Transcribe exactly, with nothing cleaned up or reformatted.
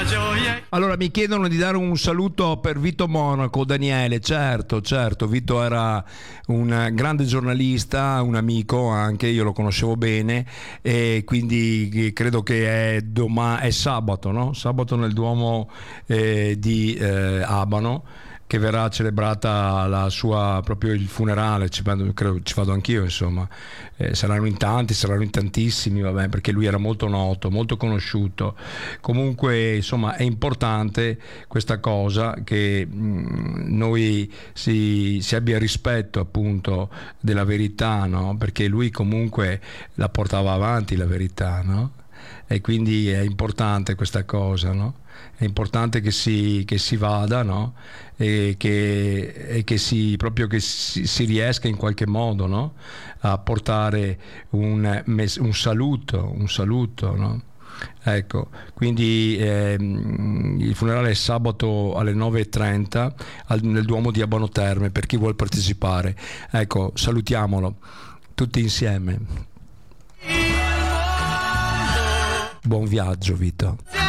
Allora mi chiedono di dare un saluto per Vito Monaco, Daniele. Certo, certo, Vito era un grande giornalista, un amico anche, io lo conoscevo bene, e quindi credo che è, doma- è sabato, no? Sabato nel Duomo eh, di eh, Abano, che verrà celebrata la sua, proprio il funerale. Ci vado, credo, ci vado anch'io, insomma. Eh, saranno in tanti, saranno in tantissimi, vabbè, perché lui era molto noto, molto conosciuto. Comunque, insomma, è importante questa cosa, che mh, noi si, si abbia rispetto appunto della verità, no? Perché lui comunque la portava avanti la verità, no? E quindi è importante questa cosa, no? È importante che si, che si vada, no? E che, e che si, proprio che si, si riesca in qualche modo, no? A portare un, un saluto, un saluto, no? Ecco, quindi ehm, il funerale è sabato alle nove e trenta al, nel Duomo di Abano Terme, per chi vuol partecipare. Ecco, salutiamolo tutti insieme. Buon viaggio, Vito.